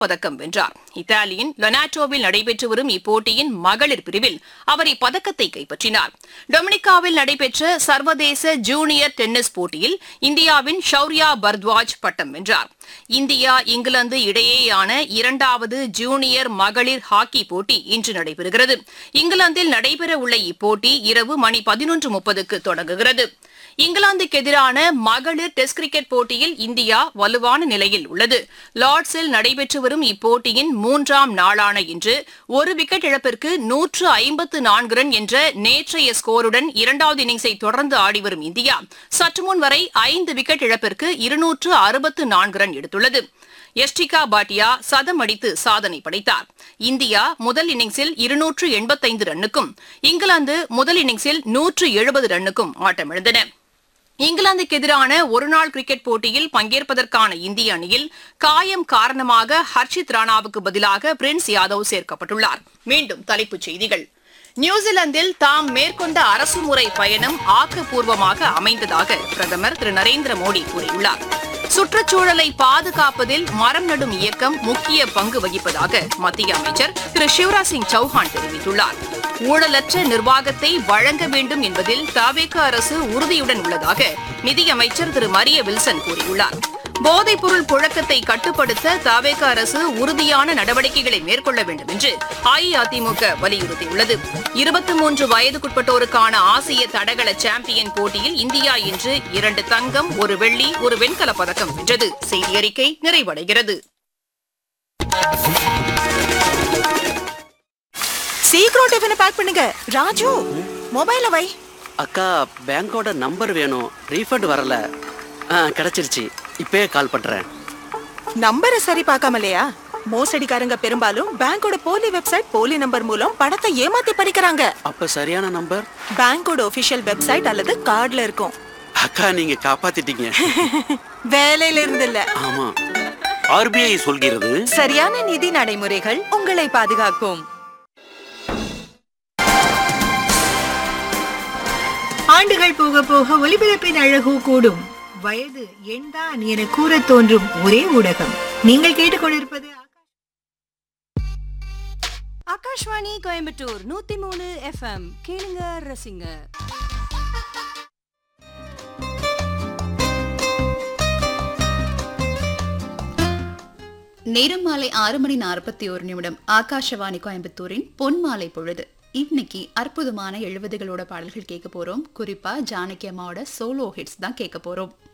பதக்கம் வென்றார். இத்தாலியின் லொனாட்டோவில் நடைபெற்று வரும் இப்போட்டியின் மகளிர் பிரிவில் அவர் இப்பதக்கத்தை கைப்பற்றினார். டொமினிகாவில் நடைபெற்ற சர்வதேச ஜூனியர் டென்னிஸ் போட்டியில் இந்தியாவின் ஷௌர்யா பர்த்வாஜ் பட்டம் வென்றார். இந்தியா இங்கிலாந்து இடையேயான இரண்டாவது ஜூனியர் மகளிர் ஹாக்கி போட்டி இன்று நடைபெறுகிறது. இங்கிலாந்தில் நடைபெறவுள்ள இப்போட்டி இரவு மணி 11:30க்கு தொடங்குகிறது. இங்கிலாந்துக்கு எதிரான மகளிர் டெஸ்ட் கிரிக்கெட் போட்டியில் இந்தியா வலுவான நிலையில் உள்ளது. லார்ட்ஸில் நடைபெற்று வரும் இப்போட்டியின் 3ஆம் நாளான இன்று ஒரு விக்கெட் இழப்பிற்கு 154 ரன் என்ற நேற்றைய ஸ்கோருடன் இரண்டாவது இன்னிங்ஸை தொடர்ந்து ஆடிவரும் இந்தியா சற்றுமுன் வரை 5 விக்கெட் இழப்பிற்கு 264 ரன் எடுத்துள்ளது. யஷ்டிகா பாட்டியா சதம் அடித்து சாதனை படைத்தார். இந்தியா முதல் இன்னிங்ஸில் 285 ரன்னுக்கும் இங்கிலாந்து முதல் இன்னிங்ஸில் 170 ரன்னுக்கும் ஆட்டமிழந்தன. இங்கிலாந்துக்கு எதிரான ஒருநாள் கிரிக்கெட் போட்டியில் பங்கேற்பதற்கான இந்திய அணியில் காயம் காரணமாக ஹர்ஷித் ராணாவுக்கு பதிலாக பிரின்ஸ் யாதவ் சேர்க்கப்பட்டுள்ளார். மீண்டும் தலைப்புச் செய்திகள். நியூசிலாந்தில் தாம் மேற்கொண்ட அரசுமுறை பயணம் ஆக்கப்பூர்வமாக அமைந்ததாக பிரதமர் திரு நரேந்திர மோடி கூறியுள்ளார். சுற்றுச்சூழலை பாதுகாப்பதில் மரம் நடும் இயக்கம் முக்கிய பங்கு வகிப்பதாக மத்திய அமைச்சர் திரு சிவராஜ் சிங் சௌஹான் தெரிவித்துள்ளார். ஊழலற்ற நிர்வாகத்தை வழங்க வேண்டும் என்பதில் தவேக அரசு உறுதியுடன் உள்ளதாக நிதியமைச்சர் திரு மரிய வில்சன் கூறியுள்ளார். போதைப்பொருள் புழக்கத்தை கட்டுப்படுத்த தவேக அரசு உறுதியான நடவடிக்கைகளை மேற்கொள்ள வேண்டும் என்று அஇஅதிமுக வலியுறுத்தியுள்ளது. 23 வயதுக்குட்பட்டோருக்கான ஆசிய தடகள சாம்பியன் போட்டியில் இந்தியா இன்று 2 தங்கம், 1 வெள்ளி, 1 வெண்கலப் பதக்கம் வென்றது. செய்தி அறிக்கை நிறைவடைகிறது. சீக்கிரம் டிஃபனை பேக் பண்ணுங்க. ராஜு, மொபைல வை. அக்கா, பேங்கோட நம்பர் வேணும். ரீஃபண்ட் வரல. கிடைச்சிருச்சு. இப்பவே கால் பண்றேன். நம்பரை சரி பார்க்காமலையா? மோசடிக்காரங்க பெரும்பாலும் பேங்கோட போலி வெப்சைட், போலி நம்பர் மூலம் பணத்தை ஏமாத்தி பறிக்கிறாங்க. அப்ப சரியான நம்பர் பேங்கோட ஒபிஷியல் வெப்சைட் அல்லது கார்டுல இருக்கும். அக்கா, நீங்க காப்பாத்திட்டீங்க. வேலையில இருந்து இல்ல. ஆமா, ஆர்பிஐ சொல்கிறது சரியான நிதி நடைமுறைகள் உங்களை பாதுகாக்கும். ஆண்டுகள் போக போக ஒலிபரப்பின் அழகு கூடும். வயது எண்தான் என கூற தோன்றும் ஒரே ஊடகம் நீங்கள் கேட்டுக்கொண்டிருப்பது ஆகாஷ்வாணி கோயம்புத்தூர் 103 FM. கேளுங்க, ரசிங்க. நேரம் மாலை 6:41. ஆகாஷவாணி கோயம்புத்தூரின் பொன்மாலை பொழுது. இன்னைக்கு அற்புதமான 70களோட பாடல்கள் கேட்க போறோம். குறிப்பா ஜானகி அம்மாவோட சோலோ ஹிட்ஸ் தான் கேட்க போறோம்.